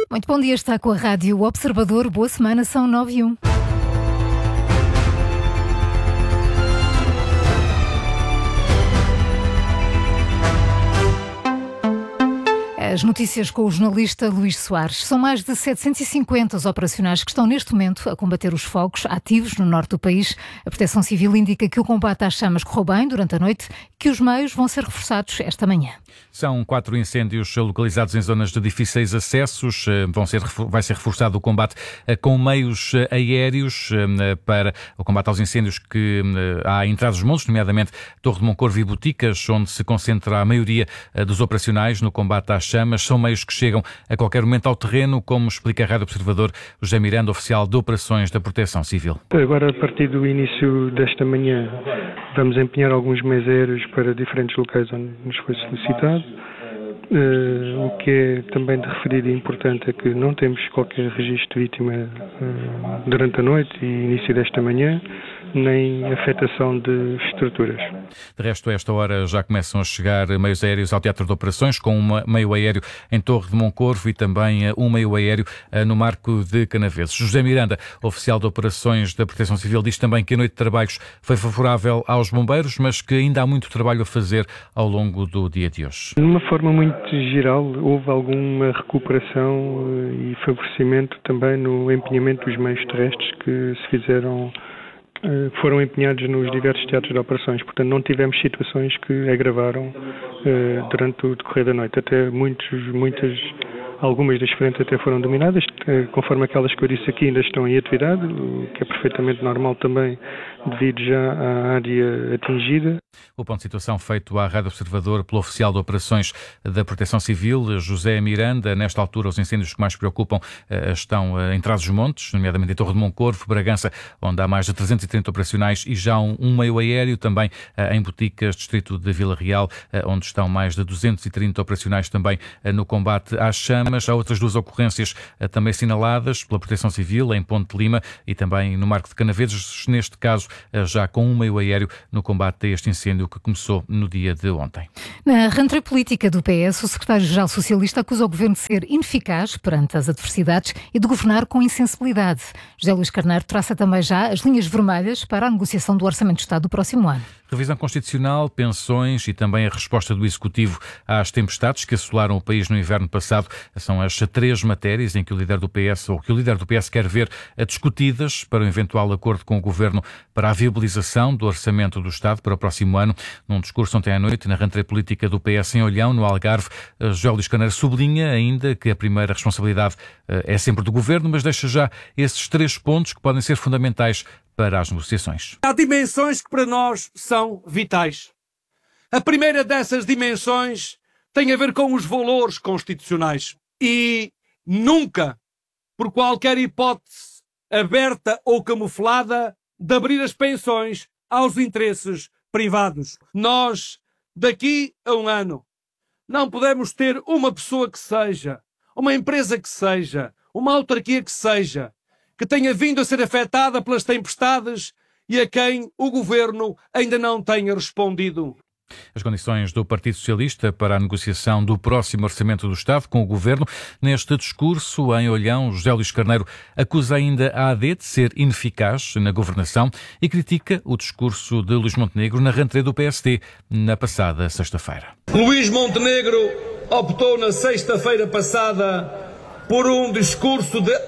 Muito bom dia, está com a Rádio Observador. Boa semana, são 9h01. As notícias com o jornalista Luís Soares. São mais de 750 os operacionais que estão neste momento a combater os fogos ativos no norte do país. A Proteção Civil indica que o combate às chamas correu bem durante a noite, que os meios vão ser reforçados esta manhã. São 4 incêndios localizados em zonas de difíceis acessos. Vai ser reforçado o combate com meios aéreos para o combate aos incêndios que há em Trás-os-Montes, nomeadamente Torre de Moncorvo e Boticas, onde se concentra a maioria dos operacionais no combate às chamas. São meios que chegam a qualquer momento ao terreno, como explica a Rádio Observador José Miranda, oficial de Operações da Proteção Civil. Agora, a partir do início desta manhã, vamos empenhar alguns meios aéreos para diferentes locais onde nos foi solicitado. O que é também de referir e importante é que não temos qualquer registro de vítima durante a noite e início desta manhã, nem afetação de estruturas. De resto, a esta hora já começam a chegar meios aéreos ao Teatro de Operações, com um meio aéreo em Torre de Moncorvo e também um meio aéreo no Marco de Canaveses. José Miranda, oficial de Operações da Proteção Civil, diz também que a noite de trabalhos foi favorável aos bombeiros, mas que ainda há muito trabalho a fazer ao longo do dia de hoje. De uma forma muito geral, houve alguma recuperação e favorecimento também no empenhamento dos meios terrestres que foram empenhados nos diversos teatros de operações. Portanto, não tivemos situações que agravaram durante o decorrer da noite. Até algumas das frentes até foram dominadas, conforme aquelas que eu disse aqui ainda estão em atividade, o que é perfeitamente normal também devido já à área atingida. O ponto de situação feito à Rádio Observador pelo oficial de Operações da Proteção Civil, José Miranda. Nesta altura, os incêndios que mais preocupam estão em Trás-os-Montes, nomeadamente em Torre de Moncorvo, Bragança, onde há mais de 330 operacionais, e já um meio aéreo também em Boticas, distrito de Vila Real, onde estão mais de 230 operacionais também no combate às chamas. Há outras 2 ocorrências também assinaladas pela Proteção Civil, em Ponte de Lima e também no Marco de Canaveses, neste caso já com um meio aéreo no combate a este incêndio que começou no dia de ontem. Na rentrée política do PS, o secretário-geral socialista acusa o governo de ser ineficaz perante as adversidades e de governar com insensibilidade. José Luís Carneiro traça também já as linhas vermelhas para a negociação do Orçamento de Estado do próximo ano. Revisão constitucional, pensões e também a resposta do Executivo às tempestades que assolaram o país no inverno passado são as 3 matérias em que o líder do PS quer ver discutidas para um eventual acordo com o Governo para a viabilização do Orçamento do Estado para o próximo ano. Num discurso ontem à noite na rentrée política do PS em Olhão, no Algarve, José Luís Carneiro sublinha ainda que a primeira responsabilidade é sempre do Governo, mas deixa já esses 3 pontos que podem ser fundamentais para as negociações. Há dimensões que para nós são vitais. A primeira dessas dimensões tem a ver com os valores constitucionais. E nunca, por qualquer hipótese aberta ou camuflada, de abrir as pensões aos interesses privados. Nós, daqui a um ano, não podemos ter uma pessoa que seja, uma empresa que seja, uma autarquia que seja, que tenha vindo a ser afetada pelas tempestades e a quem o Governo ainda não tenha respondido. As condições do Partido Socialista para a negociação do próximo Orçamento do Estado com o Governo. Neste discurso, em Olhão, José Luís Carneiro acusa ainda a AD de ser ineficaz na governação e critica o discurso de Luís Montenegro na rentrée do PSD na passada sexta-feira. Luís Montenegro optou na sexta-feira passada por um discurso de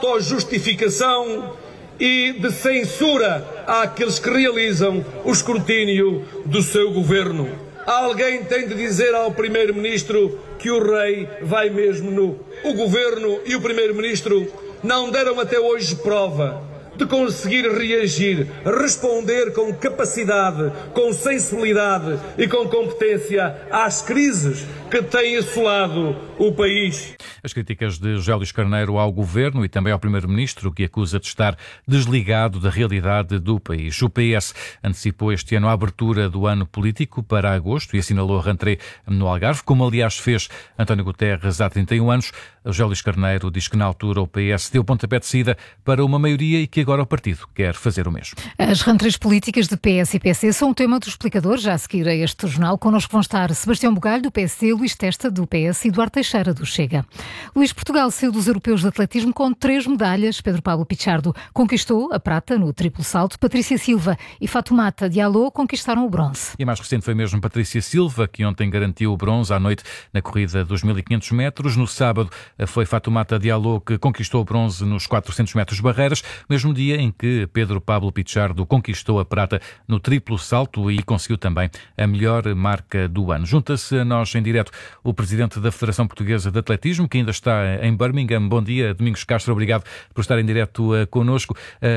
autojustificação e de censura àqueles que realizam o escrutínio do seu governo. Alguém tem de dizer ao Primeiro-Ministro que o rei vai mesmo nu. O governo e o Primeiro-Ministro não deram até hoje prova de conseguir reagir, responder com capacidade, com sensibilidade e com competência às crises que têm assolado o país. As críticas de José Luís Carneiro ao Governo e também ao Primeiro-Ministro, que acusa de estar desligado da realidade do país. O PS antecipou este ano a abertura do ano político para agosto e assinalou a rentrée no Algarve, como aliás fez António Guterres há 31 anos. José Luís Carneiro diz que na altura o PS deu pontapé de saída para uma maioria e que agora o partido quer fazer o mesmo. As rentrées políticas de PS e PC são o tema do explicador, já a seguir a este jornal. Connosco vão estar Sebastião Bugalho, do PSD, Luís Testa, do PS e Eduardo Teixeira, do Chega. Luís, Portugal saiu dos europeus de atletismo com 3 medalhas. Pedro Pablo Pichardo conquistou a prata no triplo salto. Patrícia Silva e Fatoumata Diallo conquistaram o bronze. E a mais recente foi mesmo Patrícia Silva, que ontem garantiu o bronze à noite na corrida dos 1.500 metros. No sábado foi Fatoumata Diallo que conquistou o bronze nos 400 metros barreiras, mesmo dia em que Pedro Pablo Pichardo conquistou a prata no triplo salto e conseguiu também a melhor marca do ano. Junta-se a nós em direto o presidente da Federação Portuguesa de Atletismo, que ainda está em Birmingham. Bom dia, Domingos Castro, obrigado por estar em direto connosco.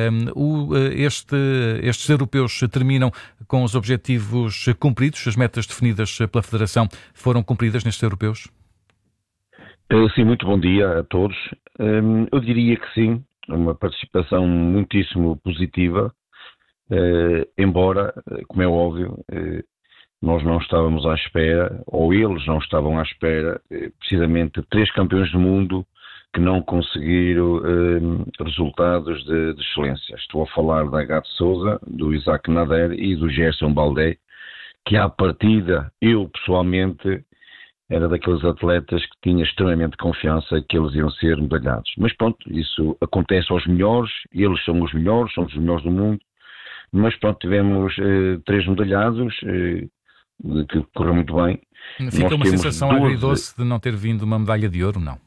Estes europeus terminam com os objetivos cumpridos, as metas definidas pela Federação foram cumpridas nestes europeus? Sim, muito bom dia a todos. Eu diria que sim, uma participação muitíssimo positiva, embora, como é óbvio, nós não estávamos à espera, ou eles não estavam à espera, precisamente de 3 campeões do mundo que não conseguiram resultados de excelência. Estou a falar da Agathe Souza, do Isaac Nader e do Gerson Baldé, que à partida, eu pessoalmente, era daqueles atletas que tinha extremamente confiança que eles iam ser medalhados. Mas pronto, isso acontece aos melhores, eles são os melhores, somos os melhores do mundo, mas pronto, tivemos 3 medalhados, que correu muito bem. Fica uma sensação agridoce de não ter vindo uma medalha de ouro, não?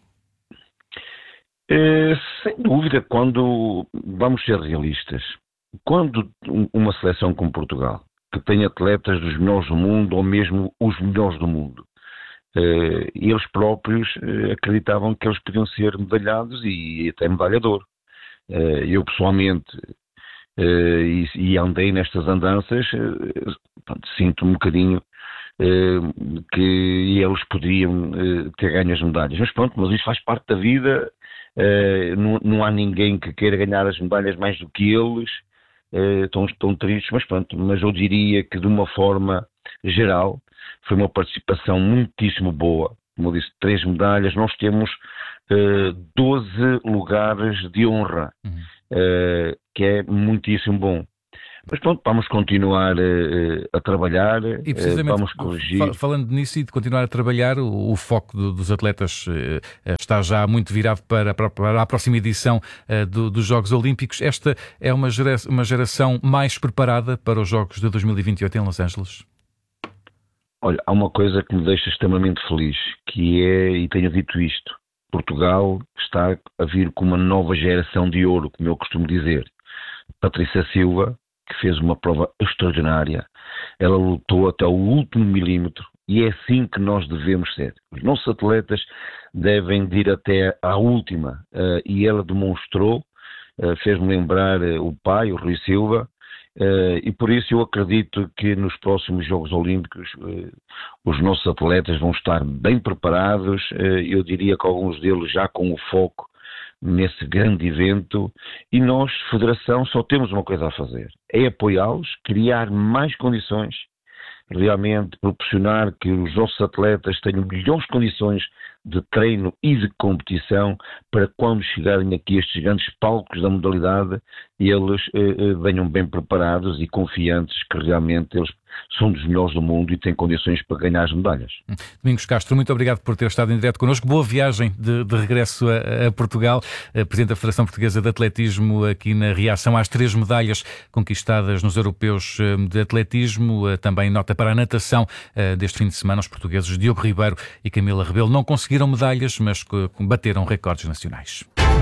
Sem dúvida, quando vamos ser realistas, quando uma seleção como Portugal, que tem atletas dos melhores do mundo, ou mesmo os melhores do mundo, eles próprios acreditavam que eles podiam ser medalhados e até medalha de ouro. Eu pessoalmente, e andei nestas andanças, sinto um bocadinho que eles poderiam ter ganho as medalhas. Mas pronto, mas isso faz parte da vida, não há ninguém que queira ganhar as medalhas mais do que eles, estão tristes, mas pronto, mas eu diria que de uma forma geral foi uma participação muitíssimo boa. Como eu disse, 3 medalhas, nós temos 12 lugares de honra, que é muitíssimo bom. Mas pronto, vamos continuar a trabalhar, e precisamente, vamos corrigir. Falando nisso e de continuar a trabalhar, o foco dos atletas está já muito virado para a próxima edição dos Jogos Olímpicos. Esta é uma geração mais preparada para os Jogos de 2028 em Los Angeles? Olha, há uma coisa que me deixa extremamente feliz, que é, e tenho dito isto, Portugal está a vir com uma nova geração de ouro, como eu costumo dizer. Patrícia Silva, que fez uma prova extraordinária, ela lutou até o último milímetro e é assim que nós devemos ser. Os nossos atletas devem ir até à última e ela demonstrou, fez-me lembrar o pai, o Rui Silva, e por isso eu acredito que nos próximos Jogos Olímpicos os nossos atletas vão estar bem preparados, eu diria que alguns deles já com o foco nesse grande evento, e nós, Federação, só temos uma coisa a fazer, é apoiá-los, criar mais condições, realmente proporcionar que os nossos atletas tenham melhores condições de treino e de competição para quando chegarem aqui a estes grandes palcos da modalidade, eles venham bem preparados e confiantes que realmente eles são dos melhores do mundo e têm condições para ganhar as medalhas. Domingos Castro, muito obrigado por ter estado em direto connosco. Boa viagem de regresso a Portugal. Presidente da Federação Portuguesa de Atletismo, aqui na reação às 3 medalhas conquistadas nos europeus de atletismo. Também nota para a natação deste fim de semana. Os portugueses Diogo Ribeiro e Camila Rebelo não conseguiram medalhas, mas bateram recordes nacionais.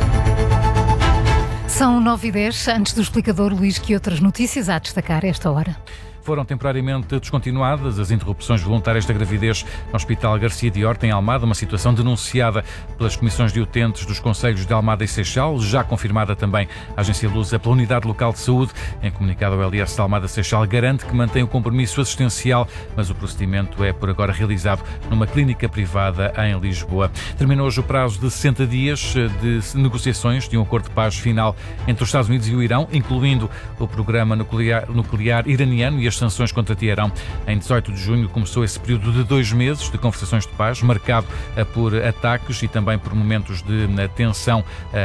São 9h10. Antes do explicador, Luís, que outras notícias há a destacar a esta hora? Foram temporariamente descontinuadas as interrupções voluntárias da gravidez no Hospital Garcia de Horta, em Almada, uma situação denunciada pelas comissões de utentes dos concelhos de Almada e Seixal, já confirmada também a Agência Lusa pela Unidade Local de Saúde. Em comunicado, o LS de Almada Seixal garante que mantém o compromisso assistencial, mas o procedimento é por agora realizado numa clínica privada em Lisboa. Terminou hoje o prazo de 60 dias de negociações de um acordo de paz final entre os Estados Unidos e o Irão, incluindo o programa nuclear iraniano, e das sanções contra Teherão. Em 18 de junho começou esse período de 2 meses de conversações de paz, marcado por ataques e também por momentos de tensão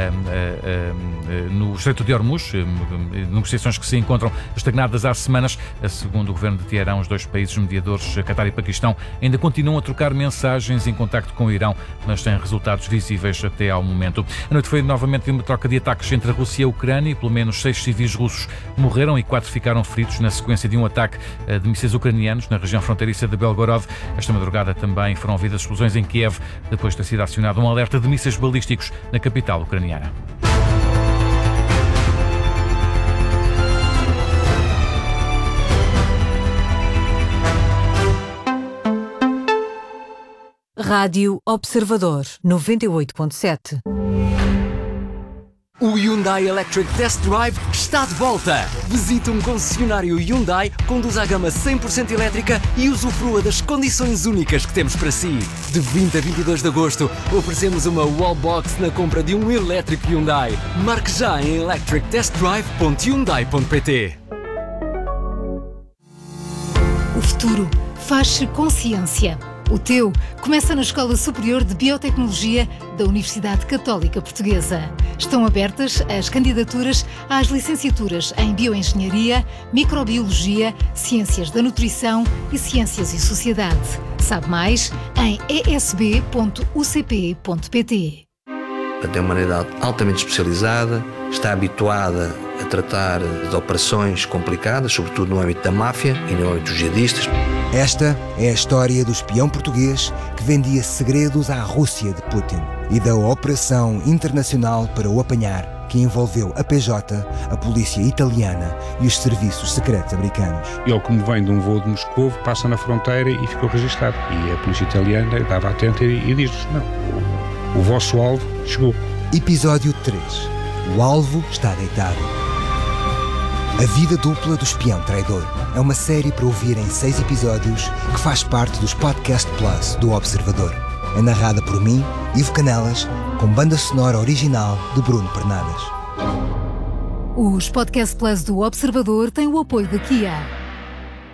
no Estreito de Hormuz, negociações que se encontram estagnadas há semanas. Segundo o governo de Teherão, os dois países mediadores, Qatar e Paquistão, ainda continuam a trocar mensagens em contacto com o Irão, mas sem resultados visíveis até ao momento. A noite foi novamente uma troca de ataques entre a Rússia e a Ucrânia e pelo menos 6 civis russos morreram e 4 ficaram feridos na sequência de um ataque de mísseis ucranianos na região fronteiriça de Belgorod. Esta madrugada também foram ouvidas explosões em Kiev, depois de ter sido acionado um alerta de mísseis balísticos na capital ucraniana. Rádio Observador 98.7. O Hyundai Electric Test Drive está de volta. Visite um concessionário Hyundai, conduza a gama 100% elétrica e usufrua das condições únicas que temos para si. De 20 a 22 de agosto, oferecemos uma wallbox na compra de um elétrico Hyundai. Marque já em electrictestdrive.hyundai.pt. O futuro faz-se consciência. O teu começa na Escola Superior de Biotecnologia da Universidade Católica Portuguesa. Estão abertas as candidaturas às licenciaturas em Bioengenharia, Microbiologia, Ciências da Nutrição e Ciências e Sociedade. Sabe mais em esb.ucp.pt. É uma unidade altamente especializada, está habituada a tratar de operações complicadas, sobretudo no âmbito da máfia e no âmbito dos jihadistas. Esta é a história do espião português que vendia segredos à Rússia de Putin e da operação internacional para o apanhar, que envolveu a PJ, a polícia italiana e os serviços secretos americanos. Ele, como vem de um voo de Moscou, passa na fronteira e ficou registado. E a polícia italiana estava atenta e diz-lhes: não, o vosso alvo chegou. Episódio 3. O alvo está deitado. A vida dupla do espião traidor é uma série para ouvir em 6 episódios que faz parte dos Podcast Plus do Observador. É narrada por mim, Ivo Canelas, com banda sonora original de Bruno Pernadas. Os Podcast Plus do Observador têm o apoio da Kia.